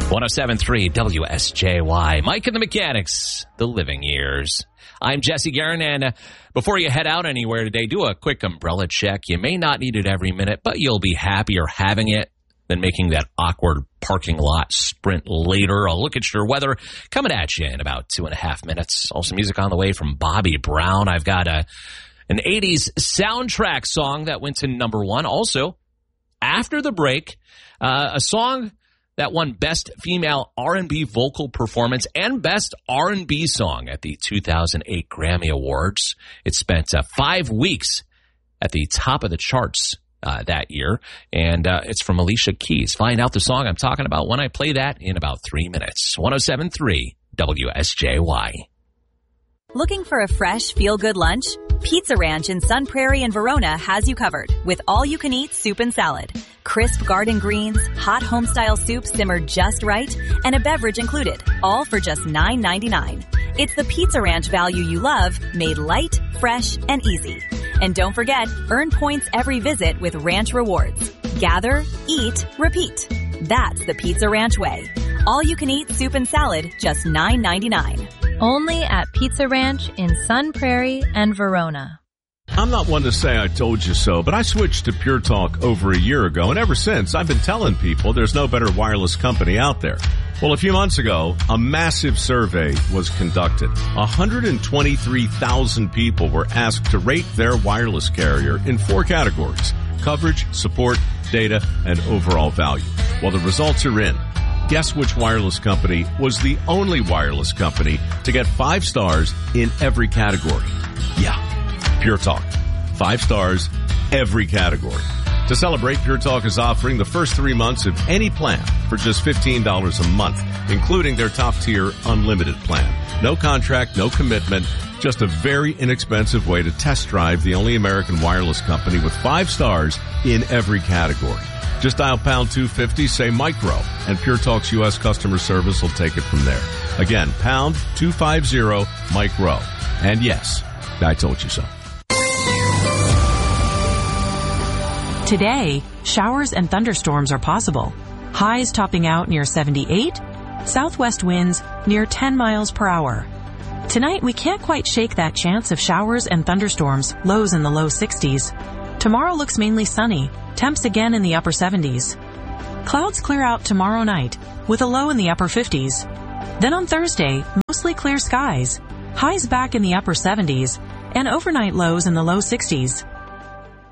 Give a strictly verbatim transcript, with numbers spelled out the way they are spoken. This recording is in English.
one oh seven point three W S J Y. Mike and the Mechanics, the living years. I'm Jesse Guerin, and uh, before you head out anywhere today, do a quick umbrella check. You may not need it every minute, but you'll be happier having it than making that awkward parking lot sprint later. I'll look at your weather coming at you in about two and a half minutes. Also music on the way from Bobby Brown. I've got a, an eighties soundtrack song that went to number one. Also, after the break, uh, a song that won Best Female R and B Vocal Performance and Best R and B Song at the two thousand eight Grammy Awards. It spent uh, five weeks at the top of the charts uh, that year, and uh, it's from Alicia Keys. Find out the song I'm talking about when I play that in about three minutes. one oh seven point three W S J Y. Looking for a fresh, feel-good lunch? Pizza Ranch in Sun Prairie and Verona has you covered with all-you-can-eat soup and salad. Crisp garden greens, hot home-style soup simmered just right, and a beverage included, all for just nine ninety-nine. It's the Pizza Ranch value you love, made light, fresh, and easy. And don't forget, earn points every visit with Ranch Rewards. Gather, eat, repeat. That's the Pizza Ranch way. All-you-can-eat soup and salad, just nine ninety-nine. Only at Pizza Ranch in Sun Prairie and Verona. I'm not one to say I told you so, but I switched to Pure Talk over a year ago, and ever since, I've been telling people there's no better wireless company out there. Well, a few months ago, a massive survey was conducted. one hundred twenty-three thousand people were asked to rate their wireless carrier in four categories: coverage, support, data, and overall value. Well, the results are in. Guess which wireless company was the only wireless company to get five stars in every category? Yeah, Pure Talk. Five stars, every category. To celebrate, Pure Talk is offering the first three months of any plan for just fifteen dollars a month, including their top-tier unlimited plan. No contract, no commitment, just a very inexpensive way to test drive the only American wireless company with five stars in every category. Just dial pound two fifty, say micro, and Pure Talk's U S customer service will take it from there. Again, pound two fifty, micro. And yes, I told you so. Today, showers and thunderstorms are possible. Highs topping out near seventy-eight, southwest winds near ten miles per hour. Tonight, we can't quite shake that chance of showers and thunderstorms, lows in the low sixties. Tomorrow looks mainly sunny, temps again in the upper seventies. Clouds clear out tomorrow night, with a low in the upper fifties. Then on Thursday, mostly clear skies, highs back in the upper seventies, and overnight lows in the low sixties.